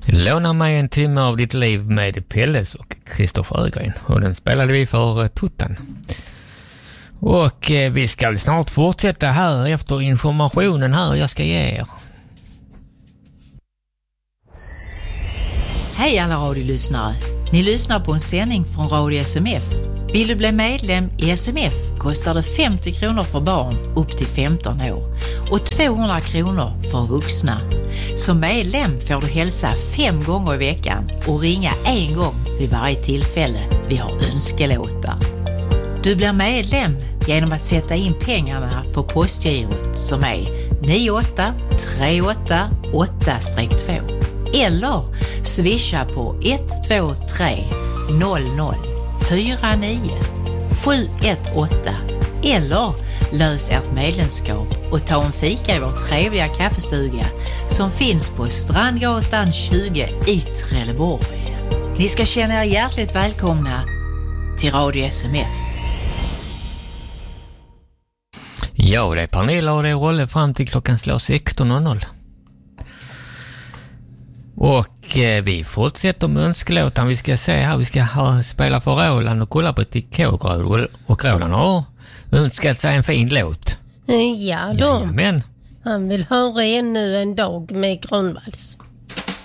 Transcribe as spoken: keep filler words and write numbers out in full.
Låna mig en timme av ditt liv med Pelles och Kristoffer Ögren. Och den spelade vi för Tuttan. Och eh, vi ska snart fortsätta här efter informationen här jag ska ge er. Hej alla radiolyssnare. Ni lyssnar på en sändning från Radio S M F. Vill du bli medlem i S M F kostar det femtio kronor för barn upp till femton år och tvåhundra kronor för vuxna. Som medlem får du hälsa fem gånger i veckan och ringa en gång vid varje tillfälle vi har önskelåtar. Du blir medlem genom att sätta in pengarna på postgirot som är nio åtta tre åtta åtta två eller swisha på ett två tre noll noll fyra nio sju ett åtta eller lös ert medlemskap och ta en fika i vår trevliga kaffestuga som finns på Strandgatan tjugo i Trelleborg. Ni ska känna er hjärtligt välkomna till Radio S M F. Ja, det är Pernilla och det är Rolle fram till klockan slår sexton noll noll. Och eh, vi fortsätter med önskelåtan. Vi ska se här, vi ska ha, spela för Roland och kolla på ett K-grad. Och Roland har önskat sig en fin låt. Ja, då. Men Han vill höra ännu en dag med Granvalls.